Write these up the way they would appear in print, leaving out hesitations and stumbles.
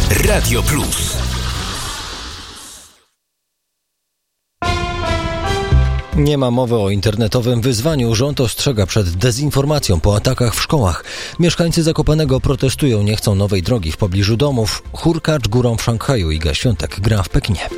Radio Plus. Nie ma mowy o internetowym wyzwaniu. Rząd ostrzega przed dezinformacją po atakach w szkołach. Mieszkańcy Zakopanego protestują, nie chcą nowej drogi w pobliżu domów. Hurkacz górą w Szanghaju. Iga Świątek gra w Pekinie.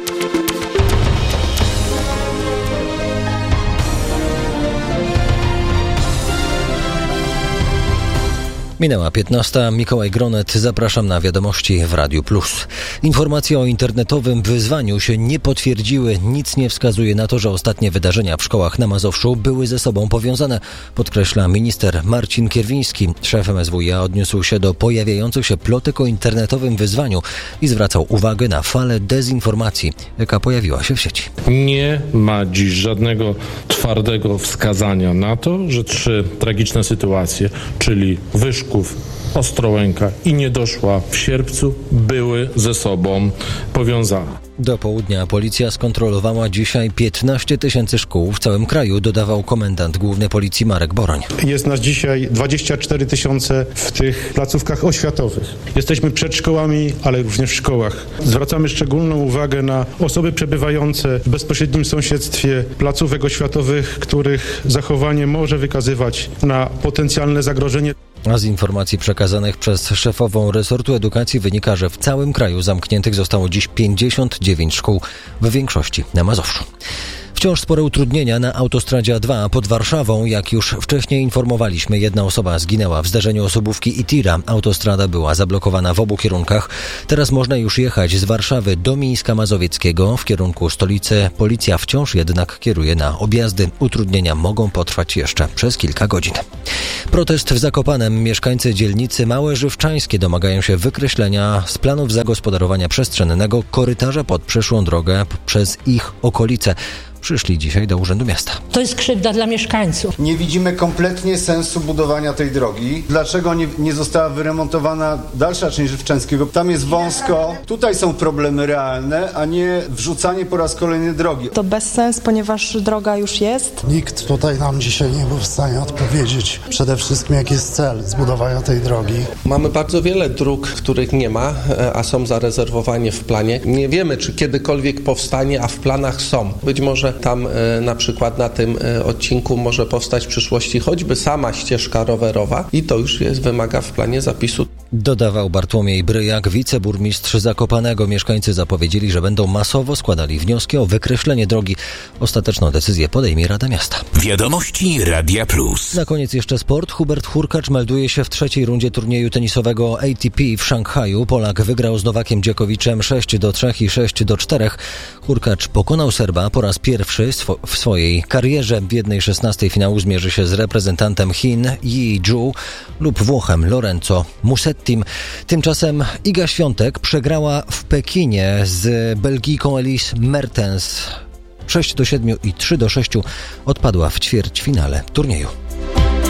Minęła 15. Mikołaj Gronet. Zapraszam na wiadomości w Radiu Plus. Informacje o internetowym wyzwaniu się nie potwierdziły. Nic nie wskazuje na to, że ostatnie wydarzenia w szkołach na Mazowszu były ze sobą powiązane, podkreśla minister Marcin Kierwiński. Szef MSWiA odniósł się do pojawiających się plotek o internetowym wyzwaniu i zwracał uwagę na falę dezinformacji, jaka pojawiła się w sieci. Nie ma dziś żadnego twardego wskazania na to, że 3 tragiczne sytuacje, czyli Wyszków, Ostrołęka i Niedoszła w Sierpcu, były ze sobą powiązane. Do południa policja skontrolowała dzisiaj 15 000 szkół w całym kraju, dodawał komendant główny policji Marek Boroń. Jest nas dzisiaj 24 000 w tych placówkach oświatowych. Jesteśmy przed szkołami, ale również w szkołach. Zwracamy szczególną uwagę na osoby przebywające w bezpośrednim sąsiedztwie placówek oświatowych, których zachowanie może wykazywać na potencjalne zagrożenie. A z informacji przekazanych przez szefową resortu edukacji wynika, że w całym kraju zamkniętych zostało dziś 59 szkół, w większości na Mazowszu. Wciąż spore utrudnienia na autostradzie A2 pod Warszawą. Jak już wcześniej informowaliśmy, jedna osoba zginęła w zdarzeniu osobówki i tira. Autostrada była zablokowana w obu kierunkach. Teraz można już jechać z Warszawy do Mińska Mazowieckiego w kierunku stolicy. Policja wciąż jednak kieruje na objazdy. Utrudnienia mogą potrwać jeszcze przez kilka godzin. Protest w Zakopanem. Mieszkańcy dzielnicy Małe Żywczańskie domagają się wykreślenia z planów zagospodarowania przestrzennego korytarza pod przyszłą drogę przez ich okolice. Przyszli dzisiaj do Urzędu Miasta. To jest krzywda dla mieszkańców. Nie widzimy kompletnie sensu budowania tej drogi. Dlaczego nie została wyremontowana dalsza część Żywczańskiego? Tam jest wąsko. Tutaj są problemy realne, a nie wrzucanie po raz kolejny drogi. To bez sensu, ponieważ droga już jest. Nikt tutaj nam dzisiaj nie był w stanie odpowiedzieć przede wszystkim, jaki jest cel zbudowania tej drogi. Mamy bardzo wiele dróg, których nie ma, a są zarezerwowane w planie. Nie wiemy, czy kiedykolwiek powstanie, a w planach są. Być może tam na przykład na tym odcinku może powstać w przyszłości choćby sama ścieżka rowerowa i to już wymaga w planie zapisu. Dodawał Bartłomiej Bryjak, wiceburmistrz Zakopanego. Mieszkańcy zapowiedzieli, że będą masowo składali wnioski o wykreślenie drogi. Ostateczną decyzję podejmie Rada Miasta. Wiadomości Radia Plus. Na koniec jeszcze sport. Hubert Hurkacz melduje się w trzeciej rundzie turnieju tenisowego ATP w Szanghaju. Polak wygrał z Nowakiem Dżokowiczem 6-3 i 6-4. Hurkacz pokonał Serba po raz pierwszy w swojej karierze. W 1/16 finału zmierzy się z reprezentantem Chin Yi Zhu lub Włochem Lorenzo Musettim. Tymczasem Iga Świątek przegrała w Pekinie z Belgijką Elise Mertens 6-7 i 3-6. Odpadła w ćwierćfinale turnieju.